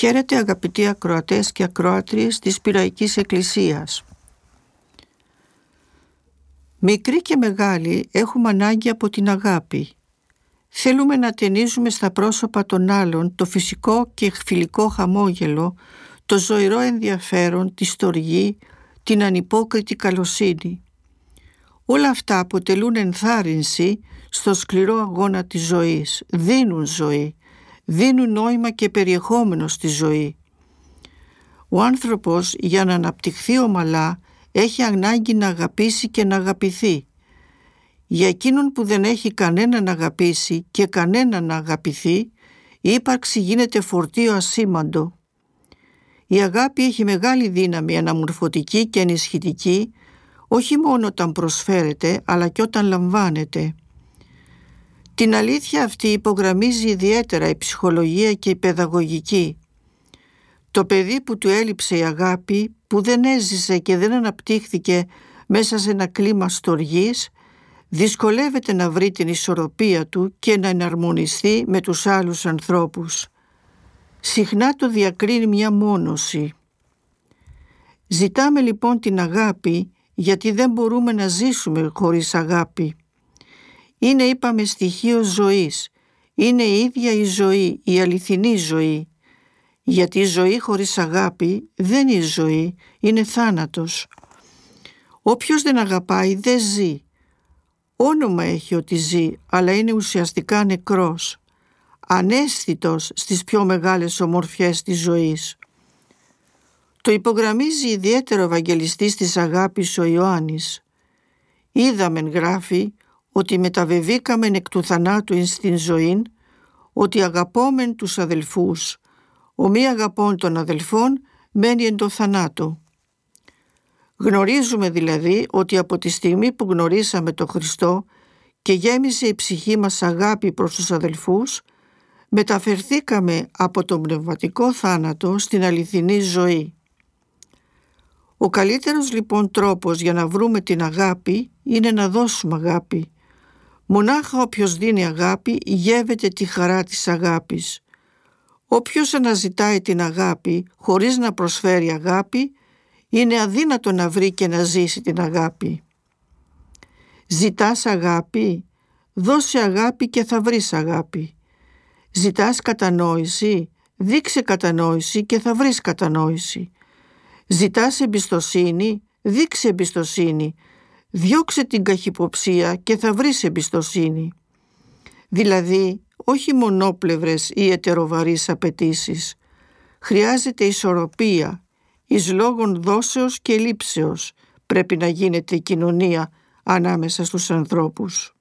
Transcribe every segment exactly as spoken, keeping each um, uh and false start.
Χαίρετε αγαπητοί ακροατές και ακροάτριες της Πειραϊκής Εκκλησίας. Μικροί και μεγάλοι έχουμε ανάγκη από την αγάπη. Θέλουμε να ταινίζουμε στα πρόσωπα των άλλων το φυσικό και φιλικό χαμόγελο, το ζωηρό ενδιαφέρον, τη στοργή, την ανυπόκριτη καλοσύνη. Όλα αυτά αποτελούν ενθάρρυνση στο σκληρό αγώνα της ζωής, δίνουν ζωή, δίνουν νόημα και περιεχόμενο στη ζωή. Ο άνθρωπος για να αναπτυχθεί ομαλά έχει ανάγκη να αγαπήσει και να αγαπηθεί. Για εκείνον που δεν έχει κανέναν να αγαπήσει και κανέναν να αγαπηθεί, η ύπαρξη γίνεται φορτίο ασήμαντο. Η αγάπη έχει μεγάλη δύναμη αναμορφωτική και ενισχυτική, όχι μόνο όταν προσφέρεται, αλλά και όταν λαμβάνεται. Την αλήθεια αυτή υπογραμμίζει ιδιαίτερα η ψυχολογία και η παιδαγωγική. Το παιδί που του έλειψε η αγάπη, που δεν έζησε και δεν αναπτύχθηκε μέσα σε ένα κλίμα στοργής, δυσκολεύεται να βρει την ισορροπία του και να εναρμονιστεί με τους άλλους ανθρώπους. Συχνά το διακρίνει μια μόνωση. Ζητάμε λοιπόν την αγάπη, γιατί δεν μπορούμε να ζήσουμε χωρίς αγάπη. Είναι, είπαμε, στοιχείο ζωής. Είναι η ίδια η ζωή, η αληθινή ζωή. Γιατί η ζωή χωρίς αγάπη δεν είναι ζωή, είναι θάνατος. Όποιος δεν αγαπάει δεν ζει. Όνομα έχει ότι ζει, αλλά είναι ουσιαστικά νεκρός. Αναίσθητος στις πιο μεγάλες ομορφιές της ζωής. Το υπογραμμίζει ιδιαίτερο Ευαγγελιστής της αγάπης ο Ιωάννης. Είδαμεν, γράφει, ότι μεταβεβήκαμεν εκ του θανάτου εις την ζωήν, ότι αγαπόμεν τους αδελφούς. Ο μη αγαπών των αδελφών μένει εν το θανάτο. Γνωρίζουμε δηλαδή ότι από τη στιγμή που γνωρίσαμε τον Χριστό και γέμισε η ψυχή μας αγάπη προς τους αδελφούς, μεταφερθήκαμε από τον πνευματικό θάνατο στην αληθινή ζωή. Ο καλύτερος λοιπόν τρόπος για να βρούμε την αγάπη είναι να δώσουμε αγάπη. Μονάχα όποιος δίνει αγάπη γεύεται τη χαρά της αγάπης. Όποιος αναζητάει την αγάπη χωρίς να προσφέρει αγάπη, είναι αδύνατο να βρει και να ζήσει την αγάπη. Ζητάς αγάπη, δώσε αγάπη και θα βρεις αγάπη. Ζητάς κατανόηση, δείξε κατανόηση και θα βρεις κατανόηση. Ζητάς εμπιστοσύνη, δείξε εμπιστοσύνη. Διώξε την καχυποψία και θα βρεις εμπιστοσύνη. Δηλαδή, όχι μονόπλευρες ή ετεροβαρείς απαιτήσεις. Χρειάζεται ισορροπία. Εις λόγων δώσεως και λήψεως πρέπει να γίνεται η κοινωνία ανάμεσα στους ανθρώπους.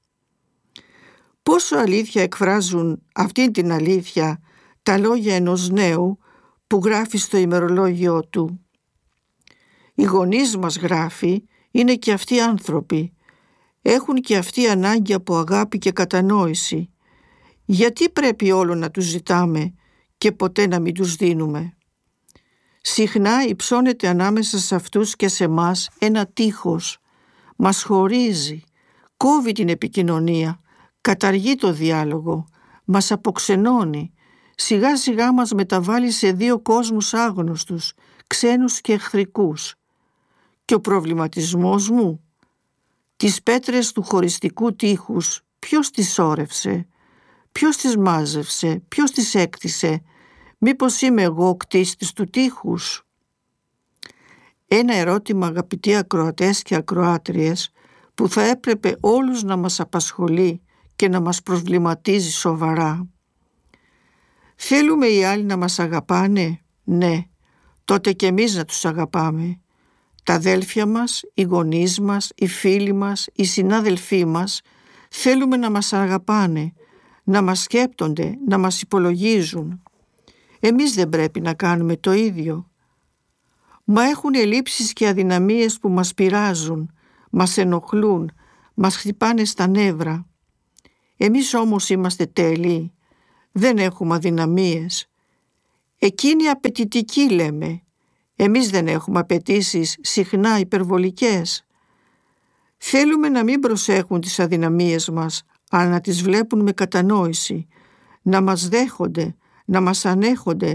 Πόσο αλήθεια εκφράζουν αυτήν την αλήθεια τα λόγια ενός νέου που γράφει στο ημερολόγιο του. Οι γονείς μας, γράφει, είναι και αυτοί άνθρωποι. Έχουν και αυτοί ανάγκη από αγάπη και κατανόηση. Γιατί πρέπει όλο να τους ζητάμε και ποτέ να μην τους δίνουμε? Συχνά υψώνεται ανάμεσα σε αυτούς και σε μας ένα τείχος. Μας χωρίζει, κόβει την επικοινωνία, καταργεί το διάλογο, μας αποξενώνει. Σιγά σιγά μας μεταβάλλει σε δύο κόσμους άγνωστους, ξένους και εχθρικούς. Και ο προβληματισμός μου, τις πέτρες του χωριστικού τείχους, ποιος τις όρευσε, ποιος τις μάζευσε, ποιος τις έκτισε? Μήπως είμαι εγώ ο κτίστης του τείχους? Ένα ερώτημα, αγαπητοί ακροατές και ακροάτριες, που θα έπρεπε όλους να μας απασχολεί και να μας προβληματίζει σοβαρά. Θέλουμε οι άλλοι να μας αγαπάνε? Ναι, τότε και εμείς να τους αγαπάμε. Τα αδέλφια μας, οι γονείς μας, οι φίλοι μας, οι συνάδελφοί μας θέλουμε να μας αγαπάνε, να μας σκέπτονται, να μας υπολογίζουν. Εμείς δεν πρέπει να κάνουμε το ίδιο? Μα έχουν ελλείψεις και αδυναμίες που μας πειράζουν, μας ενοχλούν, μας χτυπάνε στα νεύρα. Εμείς όμως είμαστε τέλειοι, δεν έχουμε αδυναμίες. Εκείνοι απαιτητικοί λέμε. Εμείς δεν έχουμε απαιτήσεις συχνά υπερβολικές. Θέλουμε να μην προσέχουν τις αδυναμίες μας, αλλά να τις βλέπουν με κατανόηση, να μας δέχονται, να μας ανέχονται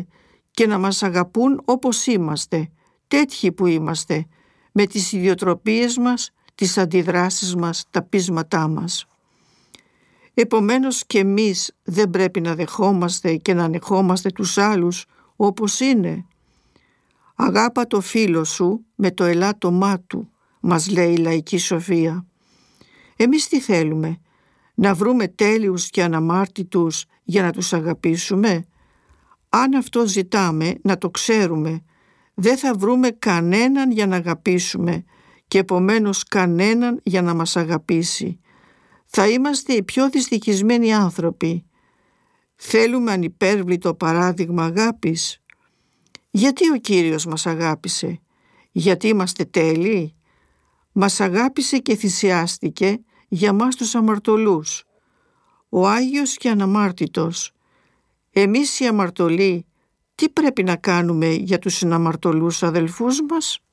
και να μας αγαπούν όπως είμαστε, τέτοιοι που είμαστε, με τις ιδιοτροπίες μας, τις αντιδράσεις μας, τα πείσματά μας. Επομένως και εμείς δεν πρέπει να δεχόμαστε και να ανεχόμαστε τους άλλους όπως είναι. «Αγάπα το φίλο σου με το ελάττωμά του», μας λέει η λαϊκή σοφία. Εμείς τι θέλουμε, να βρούμε τέλειους και αναμάρτητους για να τους αγαπήσουμε? Αν αυτό ζητάμε, να το ξέρουμε, δεν θα βρούμε κανέναν για να αγαπήσουμε και επομένως κανέναν για να μας αγαπήσει. Θα είμαστε οι πιο δυστυχισμένοι άνθρωποι. Θέλουμε ανυπέρβλητο παράδειγμα αγάπης. Γιατί ο Κύριος μας αγάπησε? Γιατί είμαστε τέλειοι? Μας αγάπησε και θυσιάστηκε για μας τους αμαρτωλούς. Ο Άγιος και αναμάρτητος. Εμείς οι αμαρτωλοί τι πρέπει να κάνουμε για τους συναμαρτωλούς αδελφούς μας?